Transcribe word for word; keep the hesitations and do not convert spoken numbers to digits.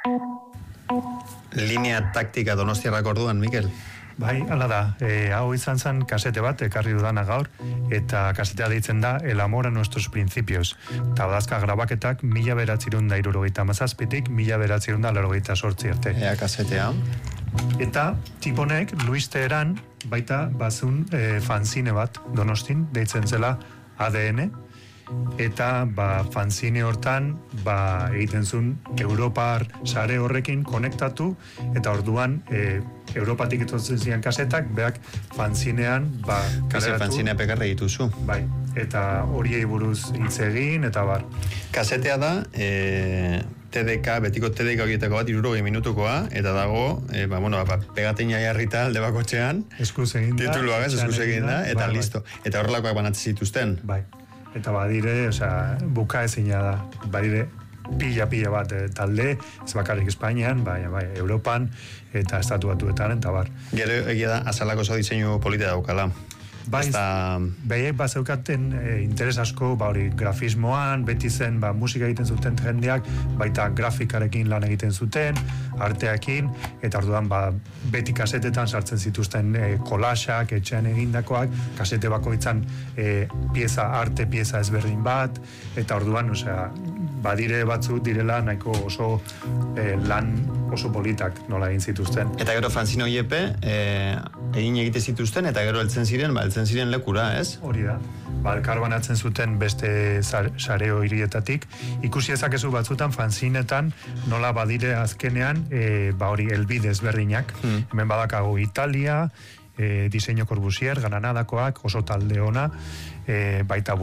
Linea taktika Donostiarrak orduan, Mikel? Bai, hala da, e, hau izan zen kasete bat, ekarri dudana gaur, eta kasetea deitzen da El amor a nuestros principios. Eta badazka grabaketak mila beratzirun da irurogeita mazazpitik, mila beratzirun da larogeita sortzi arte. Ea kasetea. Eta tiponek, Luis Teheran, baita bazun e, fanzine bat, Donostin, deitzen zela A D N, eta ba, fanzine hortan ba, egiten zuen Europar sare horrekin konektatu, eta orduan e, Europatik etortzen ziren kasetak, beak fanzinean ba, kaleratu. Fanzinea pekarra dituzu. Bai, eta horiei buruz hitz egin, eta bar. Kasetea da, e, T D K, betiko T D K horietako bat, irurogei minutukoa, eta dago, e, ba, bueno, ba, pegateina jarrita alde bakotxean, eskuz egin da, tituluak ez, eskuz egin da, eta bai, listo. Bai. Eta horrelakoak banatzen zituzten. Bai. Eta badire, osea, buka ezina da, badire pila-pila bat e, talde, ez bakarrik Espainian, bai, bai, Europan, eta estatu batuetan, eta bar. Gero egia da, azalako zo diseinu polita daukala. Bai, Hasta... behiek bat zeukaten e, interes asko, ba hori, grafismoan, beti zen, ba, musika egiten zuten jendeak, baita grafikarekin lan egiten zuten, arteakin, eta orduan, ba, beti kasetetan sartzen zituzten e, kolaxak, etxean egindakoak, kasete bakoitzan e, pieza, arte pieza ezberdin bat, eta orduan, osea, badire batzu direla nahiko oso e, lan oso politak nola egin zituzten. Eta gero fanzino iepe, e, egin egite zituzten, eta gero heltzen ziren, ba, heltzen ziren lekura, ez? Hori da. Ba, elkarbanatzen zuten beste sareo hirietatik. Ikusi ezakezu batzutan fanzinetan nola badire azkenean, e, ba hori helbide ezberdinak. Hmm. Hemen badakago Italia, e, Diseño Corbusier, Granadakoak, oso talde ona, e, baita